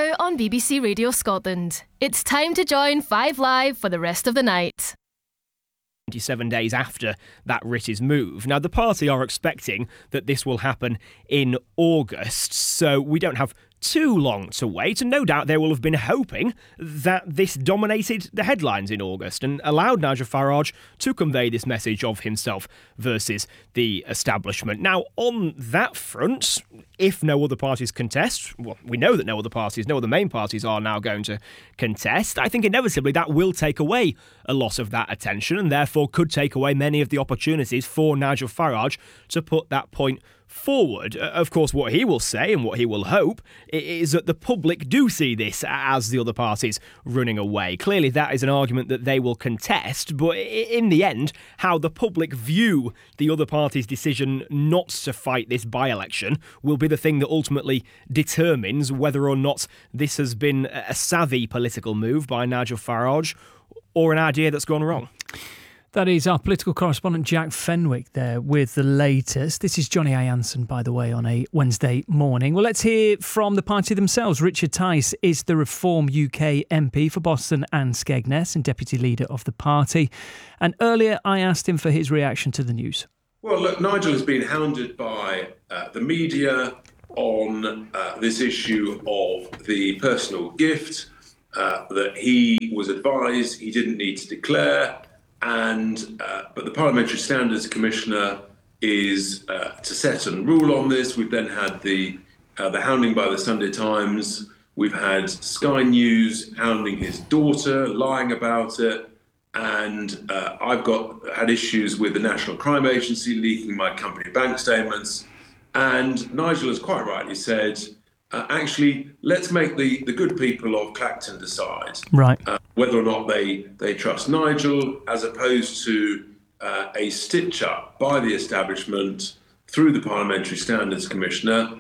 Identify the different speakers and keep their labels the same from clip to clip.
Speaker 1: now on BBC Radio Scotland. It's time to join 5 Live for the rest of the night.
Speaker 2: 27 days after that writ is moved. Now, the party are expecting that this will happen in August, so we don't have too long to wait, and no doubt they will have been hoping that this dominated the headlines in August and allowed Nigel Farage to convey this message of himself versus the establishment. Now, on that front, if no other parties contest, well, we know that no other main parties are now going to contest, I think inevitably that will take away a lot of that attention and therefore could take away many of the opportunities for Nigel Farage to put that point forward. Of course, what he will say and what he will hope is that the public do see this as the other parties running away. Clearly, that is an argument that they will contest, but in the end, how the public view the other party's decision not to fight this by-election will be the thing that ultimately determines whether or not this has been a savvy political move by Nigel Farage or an idea that's gone wrong.
Speaker 3: That is our political correspondent Jack Fenwick there with the latest. This is Johnny A. Anson, by the way, on a Wednesday morning. Well, let's hear from the party themselves. Richard Tice is the Reform UK MP for Boston and Skegness and deputy leader of the party. And earlier I asked him for his reaction to the news.
Speaker 4: Well, look, Nigel has been hounded by the media on this issue of the personal gift that he was advised he didn't need to declare. But the Parliamentary Standards Commissioner is to set and rule on this. We've then had the hounding by the Sunday Times. We've had Sky News hounding his daughter, lying about it. And I've had issues with the National Crime Agency leaking my company bank statements. And Nigel has quite rightly said, actually, let's make the good people of Clacton decide whether or not they trust Nigel, as opposed to a stitch-up by the establishment through the Parliamentary Standards Commissioner.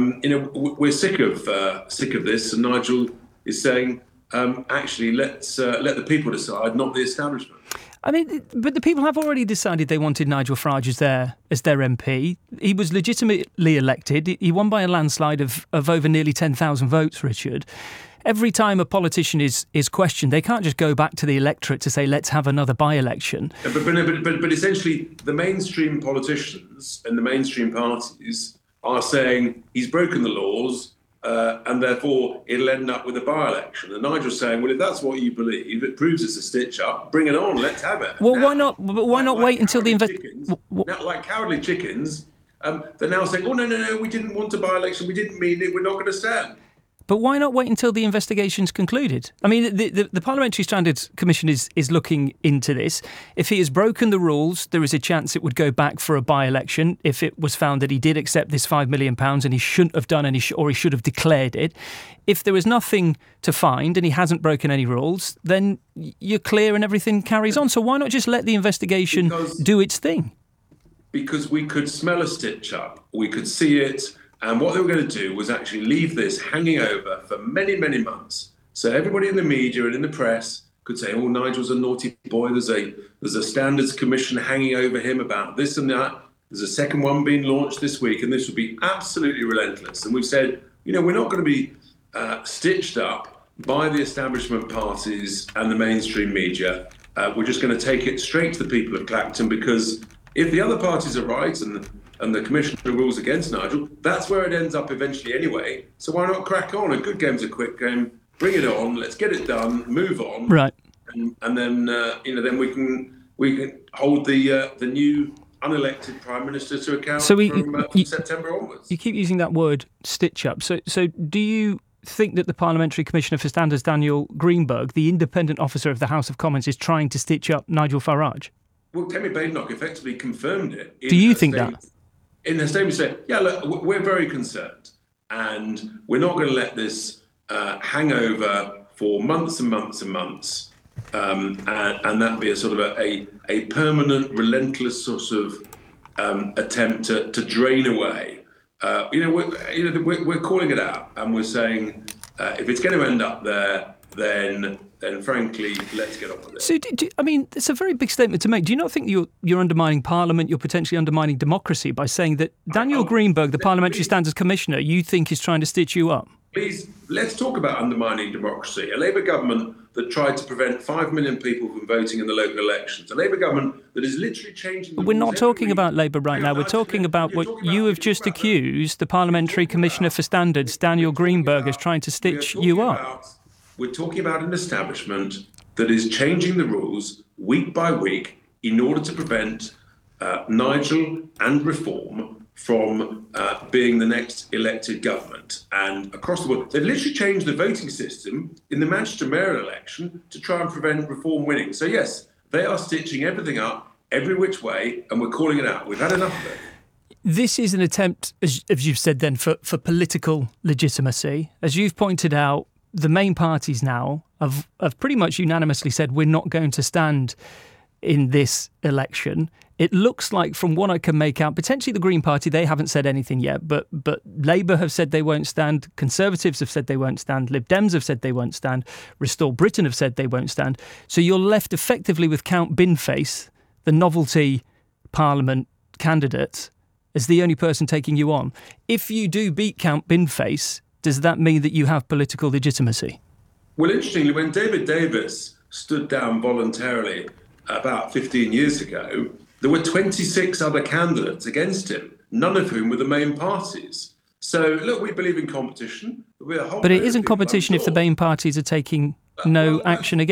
Speaker 4: We're sick of this, and Nigel is saying, actually, let's let the people decide, not the establishment.
Speaker 3: I mean, but the people have already decided they wanted Nigel Farage as their MP. He was legitimately elected. He won by a landslide of over nearly 10,000 votes, Richard. Every time a politician is questioned, they can't just go back to the electorate to say, let's have another by-election.
Speaker 4: But essentially, the mainstream politicians and the mainstream parties are saying he's broken the laws, and therefore it'll end up with a by-election. And Nigel's saying, well, if that's what you believe, it proves it's a stitch-up, bring it on, let's have it.
Speaker 3: Well, now, why not wait until the
Speaker 4: investigation? Like cowardly chickens, they're now saying, oh, no, we didn't want a by-election, we didn't mean it, we're not going to stand.
Speaker 3: But why not wait until the investigation's concluded? I mean, the Parliamentary Standards Commission is looking into this. If he has broken the rules, there is a chance it would go back for a by-election if it was found that he did accept this £5 million and he shouldn't have done or he should have declared it. If there was nothing to find and he hasn't broken any rules, then you're clear and everything carries on. So why not just let the investigation do its thing?
Speaker 4: Because we could smell a stitch-up, we could see it. And what they were going to do was actually leave this hanging over for many, many months. So everybody in the media and in the press could say, oh, Nigel's a naughty boy. There's a standards commission hanging over him about this and that. There's a second one being launched this week, and this will be absolutely relentless. And we've said, we're not going to be stitched up by the establishment parties and the mainstream media. We're just going to take it straight to the people of Clacton, because if the other parties are right and the Commissioner rules against Nigel, that's where it ends up eventually anyway. So why not crack on? A good game's a quick game. Bring it on. Let's get it done. Move on.
Speaker 3: Right.
Speaker 4: And then then we can hold the new unelected Prime Minister to account from September onwards.
Speaker 3: You keep using that word stitch up. So do you think that the Parliamentary Commissioner for Standards, Daniel Greenberg, the independent officer of the House of Commons, is trying to stitch up Nigel Farage?
Speaker 4: Well, Kemi Badenoch effectively confirmed it.
Speaker 3: Do you think that?
Speaker 4: In her statement, said, yeah, look, we're very concerned, and we're not going to let this hang over for months and months and months, and that be a sort of a permanent, relentless sort of attempt to drain away. We're calling it out, and we're saying if it's going to end up there, then frankly, let's get on with it.
Speaker 3: So, it's a very big statement to make. Do you not think you're undermining Parliament, you're potentially undermining democracy by saying that Daniel Greenberg, the Parliamentary Standards Commissioner, you think is trying to stitch you up?
Speaker 4: Please, let's talk about undermining democracy. A Labour government that tried to prevent 5 million people from voting in the local elections. A Labour government that is literally changing the
Speaker 3: We're not
Speaker 4: rules
Speaker 3: talking
Speaker 4: every
Speaker 3: about
Speaker 4: week.
Speaker 3: Labour right now. We're talking about what you have just accused the Parliamentary Commissioner for Standards, Daniel Greenberg, as trying to stitch you up.
Speaker 4: We're talking about an establishment that is changing the rules week by week in order to prevent Nigel and Reform from being the next elected government. And across the board, they've literally changed the voting system in the Manchester mayoral election to try and prevent Reform winning. So yes, they are stitching everything up every which way, and we're calling it out. We've had enough of it.
Speaker 3: This is an attempt, as you've said then, for political legitimacy. As you've pointed out, the main parties now have pretty much unanimously said we're not going to stand in this election. It looks like, from what I can make out, potentially the Green Party, they haven't said anything yet, but Labour have said they won't stand, Conservatives have said they won't stand, Lib Dems have said they won't stand, Restore Britain have said they won't stand. So you're left effectively with Count Binface, the novelty Parliament candidate, as the only person taking you on. If you do beat Count Binface, does that mean that you have political legitimacy?
Speaker 4: Well, interestingly, when David Davis stood down voluntarily about 15 years ago, there were 26 other candidates against him, none of whom were the main parties. So, look, we believe in competition.
Speaker 3: But it isn't competition if the main parties are taking no action against